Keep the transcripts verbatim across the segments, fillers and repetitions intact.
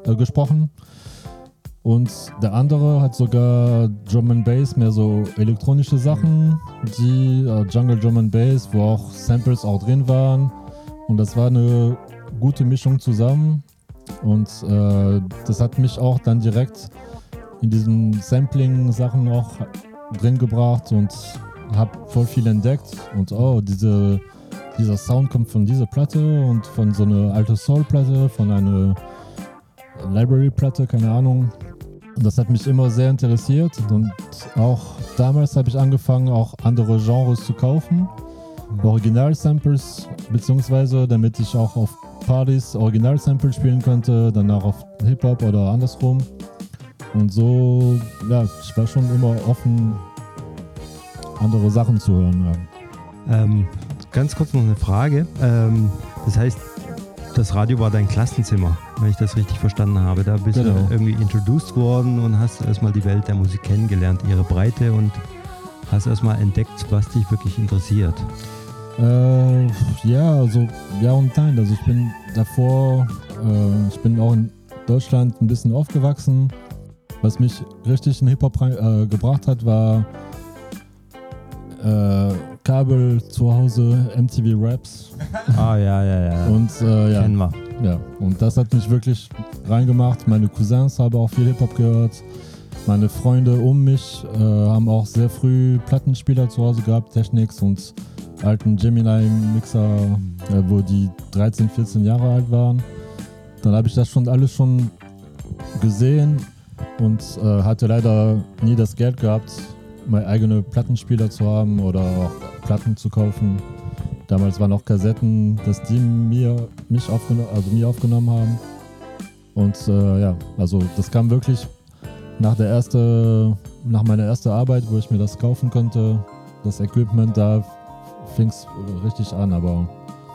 äh, gesprochen. Und der andere hat sogar Drum and Bass, mehr so elektronische Sachen, die äh, Jungle Drum and Bass, wo auch Samples auch drin waren. Und das war eine gute Mischung zusammen. Und äh, das hat mich auch dann direkt in diesen Sampling-Sachen auch drin gebracht und habe voll viel entdeckt. Und oh, diese, dieser Sound kommt von dieser Platte und von so einer alten Soul-Platte, von einer Library-Platte, keine Ahnung. Und das hat mich immer sehr interessiert. Und auch damals habe ich angefangen, auch andere Genres zu kaufen. Original-Samples, beziehungsweise damit ich auch auf Partys Original-Samples spielen konnte, danach auf Hip-Hop oder andersrum. Und so, ja, ich war schon immer offen, andere Sachen zu hören. Ja. Ähm, ganz kurz noch eine Frage. Ähm, das heißt, das Radio war dein Klassenzimmer, wenn ich das richtig verstanden habe. Da bist genau. du irgendwie introduced worden und hast erstmal die Welt der Musik kennengelernt, ihre Breite, und hast erstmal entdeckt, was dich wirklich interessiert. Äh, ja, also ja und nein. Also ich bin davor, äh, ich bin auch in Deutschland ein bisschen aufgewachsen. Was mich richtig in Hip-Hop äh, gebracht hat, war äh, Kabel zu Hause, M T V Raps. Ah, ja, ja, ja. Und äh, ja, kennen wir. ja, und das hat mich wirklich reingemacht. Meine Cousins haben auch viel Hip-Hop gehört. Meine Freunde um mich äh, haben auch sehr früh Plattenspieler zu Hause gehabt, Technics und alten Gemini-Mixer, äh, wo die dreizehn, vierzehn Jahre alt waren. Dann habe ich das schon alles schon gesehen und äh, hatte leider nie das Geld gehabt, meine eigene Plattenspieler zu haben oder auch Platten zu kaufen. Damals waren auch Kassetten, dass die mir, mich aufgeno- also mir aufgenommen haben. Und äh, ja, also das kam wirklich nach der erste, nach meiner ersten Arbeit, wo ich mir das kaufen konnte. Das Equipment, da fing es richtig an, aber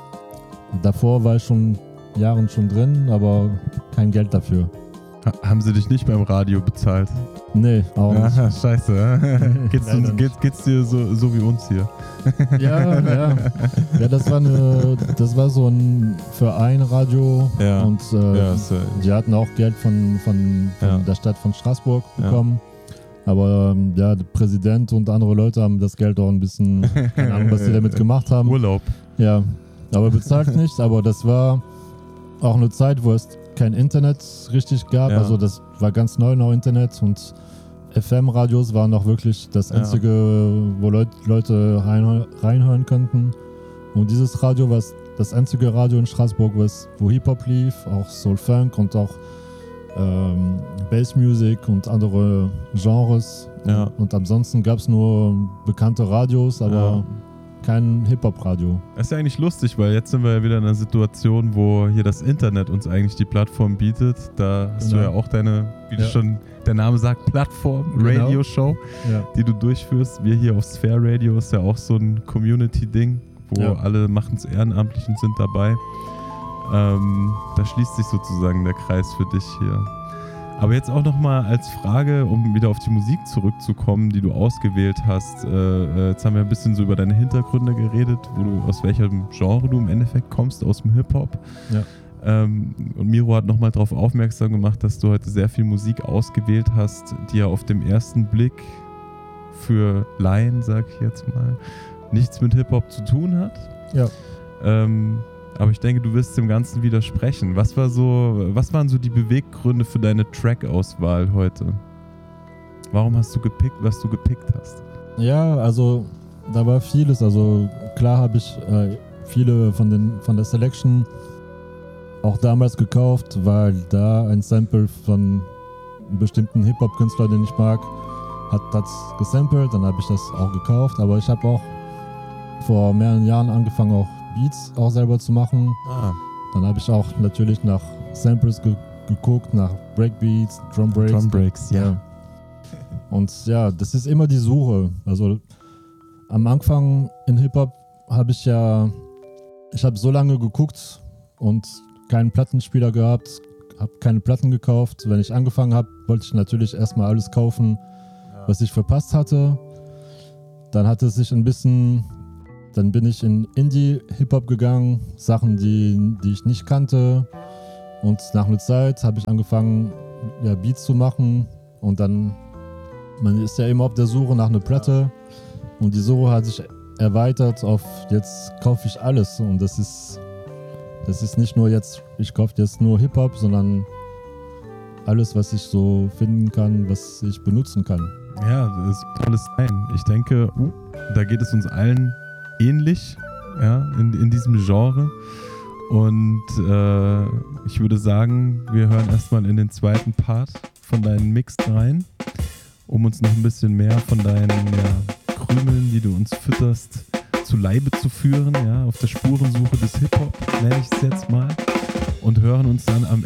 davor war ich schon Jahren schon drin, aber kein Geld dafür. Ha- haben sie dich nicht beim Radio bezahlt? Nee, auch nicht. Ah, scheiße. geht's, Leider uns, geht's, geht's dir so, so wie uns hier? Ja, ja. Ja, das war eine, das war so ein Verein-Radio Ja. und äh, Ja, ist, äh, die hatten auch Geld von, von, von Ja. der Stadt von Straßburg Ja. bekommen. Aber ähm, ja, der Präsident und andere Leute haben das Geld auch ein bisschen, keine Ahnung, was die damit gemacht haben. Urlaub. Ja, aber bezahlt nicht. Aber das war auch eine Zeit, wo es kein Internet richtig gab. Ja. Also das war ganz neu noch Internet und F M-Radios waren noch wirklich das Ja. einzige, wo Leut, Leute rein, reinhören könnten. Und dieses Radio war das einzige Radio in Straßburg, was, wo Hip-Hop lief, auch Soul Funk und auch ähm, Bass Music und andere Genres. Ja. Und ansonsten gab es nur bekannte Radios, aber Ja. kein Hip-Hop-Radio. Das ist ja eigentlich lustig, weil jetzt sind wir ja wieder in einer Situation, wo hier das Internet uns eigentlich die Plattform bietet. Da hast Genau. du ja auch deine, wie Ja. du schon der Name sagt, Plattform, Genau. Radio-Show, Ja. die du durchführst. Wir hier auf Sphere Radio ist ja auch so ein Community-Ding, wo Ja. alle machen es ehrenamtlich und sind dabei. Ähm, da schließt sich sozusagen der Kreis für dich hier. Aber jetzt auch nochmal als Frage, um wieder auf die Musik zurückzukommen, die du ausgewählt hast. Äh, äh, jetzt haben wir ein bisschen so über deine Hintergründe geredet, wo du, aus welchem Genre du im Endeffekt kommst, aus dem Hip-Hop. Ja. Ähm, und Miro hat nochmal darauf aufmerksam gemacht, dass du heute sehr viel Musik ausgewählt hast, die ja auf dem ersten Blick für Laien, sag ich jetzt mal, nichts mit Hip-Hop zu tun hat. Ja. Ähm, aber ich denke, du wirst dem Ganzen widersprechen. Was war so, was waren so die Beweggründe für deine Track-Auswahl heute? Warum hast du gepickt, was du gepickt hast? Ja, also da war vieles. Also klar habe ich äh, viele von, den, von der Selection auch damals gekauft, weil da ein Sample von einem bestimmten Hip-Hop-Künstler, den ich mag, hat das gesampelt. Dann habe ich das auch gekauft. Aber ich habe auch vor mehreren Jahren angefangen, auch Beats auch selber zu machen. Ah, Dann habe ich auch natürlich nach Samples ge- geguckt, nach Breakbeats, Drum Breaks. Drum Breaks, ja. Ja. Und ja, das ist immer die Suche. Also am Anfang in Hip-Hop habe ich ja, ich habe so lange geguckt und keinen Plattenspieler gehabt, habe keine Platten gekauft. Wenn ich angefangen habe, wollte ich natürlich erstmal alles kaufen, was ich verpasst hatte. Dann hat es sich ein bisschen, dann bin ich in Indie-Hip-Hop gegangen, Sachen, die, die ich nicht kannte. Und nach einer Zeit habe ich angefangen, ja, Beats zu machen. Und dann, man ist ja immer auf der Suche nach einer Platte. Und die Suche hat sich erweitert auf, jetzt kaufe ich alles. Und das ist, das ist nicht nur jetzt, ich kaufe jetzt nur Hip-Hop, sondern alles, was ich so finden kann, was ich benutzen kann. Ja, das ist ein tolles Sein. Ich denke, uh, da geht es uns allen ähnlich, ja, in, in diesem Genre. Und äh, ich würde sagen, wir hören erstmal in den zweiten Part von deinen Mix rein, um uns noch ein bisschen mehr von deinen ja, Krümeln, die du uns fütterst, zu Leibe zu führen, ja, auf der Spurensuche des Hip-Hop, nenne ich es jetzt mal. Und hören uns dann am